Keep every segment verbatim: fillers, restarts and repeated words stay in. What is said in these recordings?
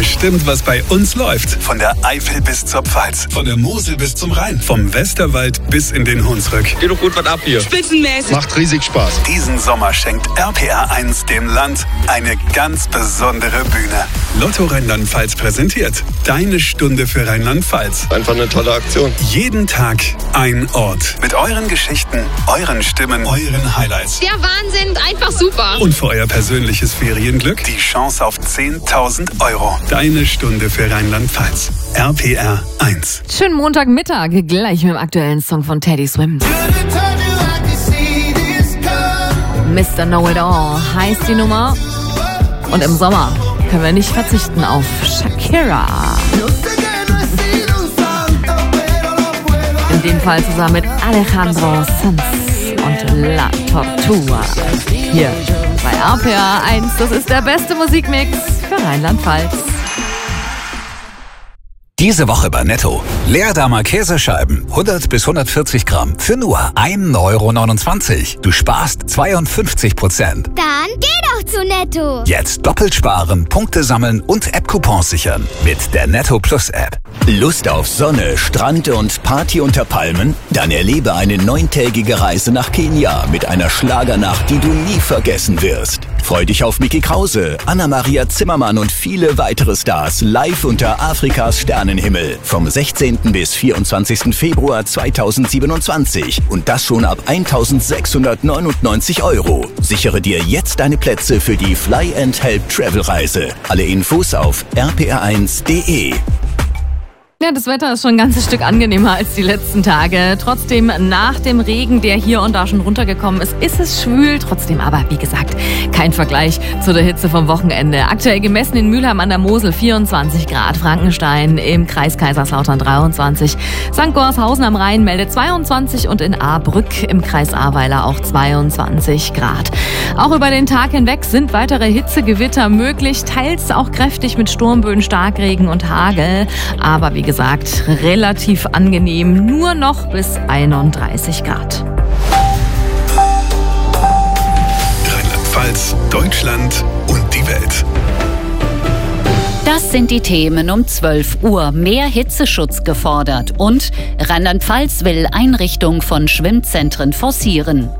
bestimmt, was bei uns läuft. Von der Eifel bis zur Pfalz, von der Mosel bis zum Rhein, vom Westerwald bis in den Hunsrück. Geht doch gut was ab hier. Spitzenmäßig. Macht riesig Spaß. Diesen Sommer schenkt R P R eins dem Land eine ganz besondere Bühne. Lotto Rheinland-Pfalz präsentiert Deine Stunde für Rheinland-Pfalz. Einfach eine tolle Aktion. Jeden Tag ein Ort. Mit euren Geschichten, euren Stimmen, euren Highlights. Der Wahnsinn, einfach super. Und für euer persönliches Ferienglück die Chance auf zehntausend Euro. Deine Stunde für Rheinland-Pfalz. R P R eins. Schönen Montagmittag, gleich mit dem aktuellen Song von Teddy Swims. Mister Know-It-All heißt die Nummer. Und im Sommer können wir nicht verzichten auf Shakira. In dem Fall zusammen mit Alejandro Sanz und La Tortuga. Hier bei R P R eins. Das ist der beste Musikmix für Rheinland-Pfalz. Diese Woche bei Netto. Leerdammer Käsescheiben, hundert bis hundertvierzig Gramm, für nur ein Euro neunundzwanzig. Du sparst zweiundfünfzig Prozent. Dann geh doch zu Netto. Jetzt doppelt sparen, Punkte sammeln und App-Coupons sichern mit der Netto Plus App. Lust auf Sonne, Strand und Party unter Palmen? Dann erlebe eine neuntägige Reise nach Kenia mit einer Schlagernacht, die du nie vergessen wirst. Freu dich auf Micky Krause, Anna-Maria Zimmermann und viele weitere Stars live unter Afrikas Sternenhimmel vom sechzehnten bis vierundzwanzigsten Februar zweitausendsiebenundzwanzig und das schon ab eintausendsechshundertneunundneunzig Euro. Sichere dir jetzt deine Plätze für die Fly and Help Travel Reise. Alle Infos auf r p r eins punkt d e. Ja, das Wetter ist schon ein ganzes Stück angenehmer als die letzten Tage. Trotzdem, nach dem Regen, der hier und da schon runtergekommen ist, ist es schwül. Trotzdem aber, wie gesagt, kein Vergleich zu der Hitze vom Wochenende. Aktuell gemessen in Mülheim an der Mosel vierundzwanzig Grad, Frankenstein im Kreis Kaiserslautern dreiundzwanzig, Sankt Gorshausen am Rhein meldet zweiundzwanzig und in Ahrbrück im Kreis Ahrweiler auch zweiundzwanzig Grad. Auch über den Tag hinweg sind weitere Hitzegewitter möglich, teils auch kräftig mit Sturmböen, Starkregen und Hagel. Aber wie gesagt, relativ angenehm, nur noch bis einunddreißig Grad. Rheinland-Pfalz, Deutschland und die Welt. Das sind die Themen um zwölf Uhr. Mehr Hitzeschutz gefordert und Rheinland-Pfalz will Einrichtung von Schwimmzentren forcieren.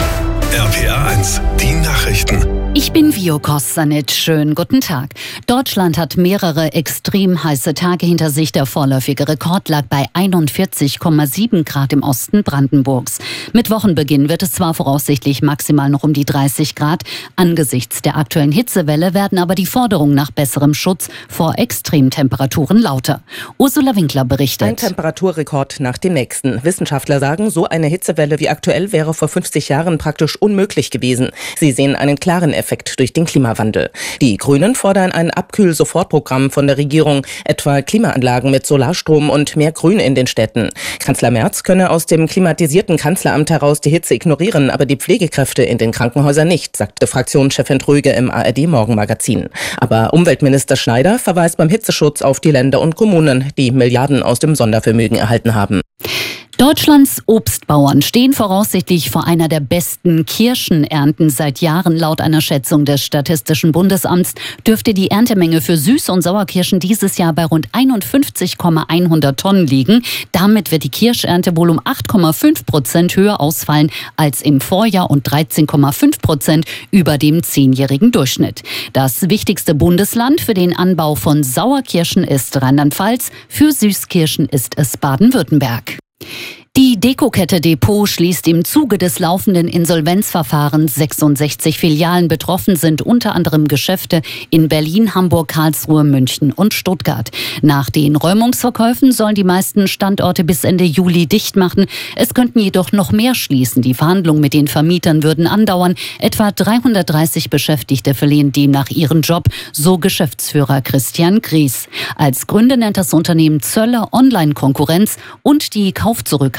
R P R eins, die Nachrichten. Ich bin Vio Kostanitsch. Schönen guten Tag. Deutschland hat mehrere extrem heiße Tage hinter sich. Der vorläufige Rekord lag bei einundvierzig Komma sieben Grad im Osten Brandenburgs. Mit Wochenbeginn wird es zwar voraussichtlich maximal noch um die dreißig Grad. Angesichts der aktuellen Hitzewelle werden aber die Forderungen nach besserem Schutz vor Extremtemperaturen lauter. Ursula Winkler berichtet. Ein Temperaturrekord nach dem nächsten. Wissenschaftler sagen, so eine Hitzewelle wie aktuell wäre vor fünfzig Jahren praktisch unmöglich gewesen. Sie sehen einen klaren Effekt durch den Klimawandel. Die Grünen fordern ein Abkühl-Sofortprogramm von der Regierung, etwa Klimaanlagen mit Solarstrom und mehr Grün in den Städten. Kanzler Merz könne aus dem klimatisierten Kanzleramt heraus die Hitze ignorieren, aber die Pflegekräfte in den Krankenhäusern nicht, sagte Fraktionschefin Röge im A R D-Morgenmagazin. Aber Umweltminister Schneider verweist beim Hitzeschutz auf die Länder und Kommunen, die Milliarden aus dem Sondervermögen erhalten haben. Deutschlands Obstbauern stehen voraussichtlich vor einer der besten Kirschenernten seit Jahren. Laut einer Schätzung des Statistischen Bundesamts dürfte die Erntemenge für Süß- und Sauerkirschen dieses Jahr bei rund einundfünfzigtausend Tonnen liegen. Damit wird die Kirschernte wohl um acht Komma fünf Prozent höher ausfallen als im Vorjahr und dreizehn Komma fünf Prozent über dem zehnjährigen Durchschnitt. Das wichtigste Bundesland für den Anbau von Sauerkirschen ist Rheinland-Pfalz, für Süßkirschen ist es Baden-Württemberg. Die Dekokette Depot schließt im Zuge des laufenden Insolvenzverfahrens sechsundsechzig Filialen. Betroffen sind unter anderem Geschäfte in Berlin, Hamburg, Karlsruhe, München und Stuttgart. Nach den Räumungsverkäufen sollen die meisten Standorte bis Ende Juli dicht machen. Es könnten jedoch noch mehr schließen. Die Verhandlungen mit den Vermietern würden andauern. Etwa dreihundertdreißig Beschäftigte verlieren demnach ihren Job, so Geschäftsführer Christian Gries. Als Gründe nennt das Unternehmen Zölle, Online-Konkurrenz und die Kaufzurückhaltung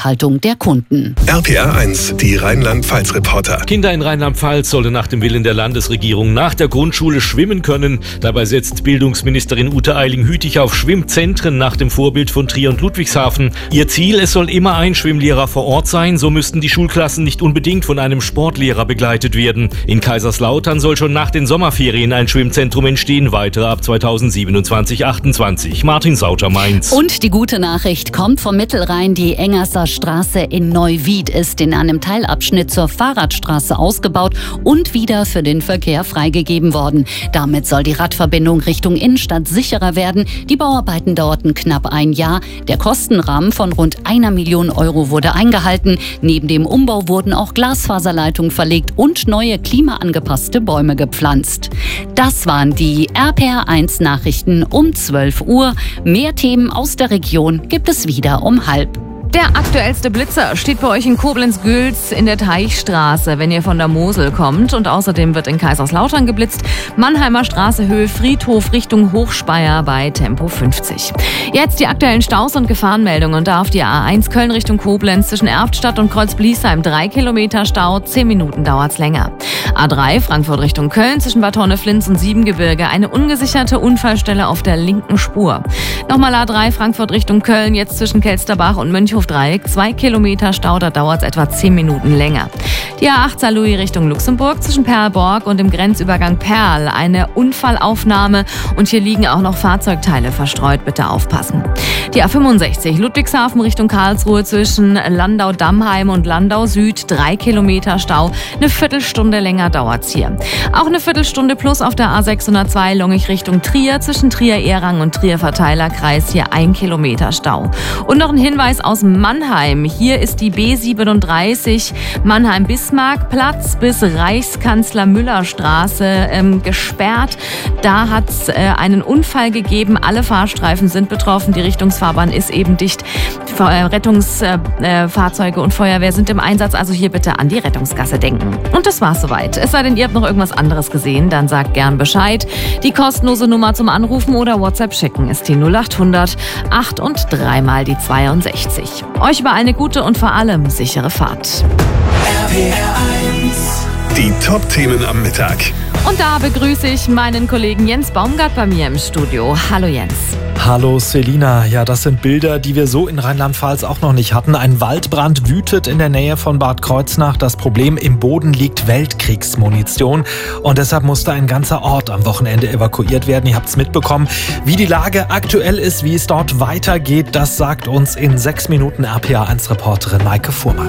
Zurückhaltung der Kunden. R P R eins, die Rheinland-Pfalz-Reporter. Kinder in Rheinland-Pfalz sollen nach dem Willen der Landesregierung nach der Grundschule schwimmen können. Dabei setzt Bildungsministerin Ute Eiling-Hütig auf Schwimmzentren nach dem Vorbild von Trier und Ludwigshafen. Ihr Ziel, es soll immer ein Schwimmlehrer vor Ort sein, so müssten die Schulklassen nicht unbedingt von einem Sportlehrer begleitet werden. In Kaiserslautern soll schon nach den Sommerferien ein Schwimmzentrum entstehen, weitere ab zweitausendsiebenundzwanzig achtundzwanzig. Martin Sauter, Mainz. Und die gute Nachricht kommt vom Mittelrhein. Die Engerser Straße in Neuwied ist in einem Teilabschnitt zur Fahrradstraße ausgebaut und wieder für den Verkehr freigegeben worden. Damit soll die Radverbindung Richtung Innenstadt sicherer werden. Die Bauarbeiten dauerten knapp ein Jahr. Der Kostenrahmen von rund einer Million Euro wurde eingehalten. Neben dem Umbau wurden auch Glasfaserleitungen verlegt und neue klimaangepasste Bäume gepflanzt. Das waren die R P R eins Nachrichten um zwölf Uhr. Mehr Themen aus der Region gibt es wieder um halb. Der aktuellste Blitzer steht bei euch in Koblenz-Gülz in der Teichstraße, wenn ihr von der Mosel kommt. Und außerdem wird in Kaiserslautern geblitzt. Mannheimer Straße, Höhe Friedhof, Richtung Hochspeyer bei Tempo fünfzig. Jetzt die aktuellen Staus und Gefahrenmeldungen. Und da auf die A eins Köln Richtung Koblenz zwischen Erftstadt und Kreuzbliesheim drei Kilometer Stau, zehn Minuten dauert's länger. A drei Frankfurt Richtung Köln zwischen Bad Honneflins und Siebengebirge eine ungesicherte Unfallstelle auf der linken Spur. Nochmal A drei Frankfurt Richtung Köln, jetzt zwischen Kelsterbach und Mönchhof Dreieck, zwei Kilometer Stau, da dauert es etwa zehn Minuten länger. Die A acht Saarlouis Richtung Luxemburg zwischen Perlborg und dem Grenzübergang Perl, eine Unfallaufnahme und hier liegen auch noch Fahrzeugteile verstreut, bitte aufpassen. Die A fünfundsechzig Ludwigshafen Richtung Karlsruhe zwischen Landau-Dammheim und Landau Süd, drei Kilometer Stau, eine Viertelstunde länger dauert's hier. Auch eine Viertelstunde plus auf der A sechshundertzwei Longich Richtung Trier zwischen Trier-Ehrang und Trier-Verteilerkreis, hier ein Kilometer Stau. Und noch ein Hinweis aus Mannheim. Hier ist die B siebenunddreißig Mannheim-Bismarck-Platz bis Reichskanzler-Müller-Straße ähm, gesperrt. Da hat es äh, einen Unfall gegeben. Alle Fahrstreifen sind betroffen. Die Richtungsfahrbahn ist eben dicht. Äh, Rettungsfahrzeuge äh, und Feuerwehr sind im Einsatz. Also hier bitte an die Rettungsgasse denken. Und das war's soweit. Es sei denn, ihr habt noch irgendwas anderes gesehen, dann sagt gern Bescheid. Die kostenlose Nummer zum Anrufen oder WhatsApp schicken ist die null acht hundert acht und dreimal die zweiundsechzig. Euch über eine gute und vor allem sichere Fahrt. R P R eins. Die Top-Themen am Mittag. Und da begrüße ich meinen Kollegen Jens Baumgart bei mir im Studio. Hallo Jens. Hallo Selina. Ja, das sind Bilder, die wir so in Rheinland-Pfalz auch noch nicht hatten. Ein Waldbrand wütet in der Nähe von Bad Kreuznach. Das Problem, im Boden liegt Weltkriegsmunition. Und deshalb musste ein ganzer Ort am Wochenende evakuiert werden. Ihr habt es mitbekommen. Wie die Lage aktuell ist, wie es dort weitergeht, das sagt uns in sechs Minuten R P R eins Reporterin Maike Fuhrmann.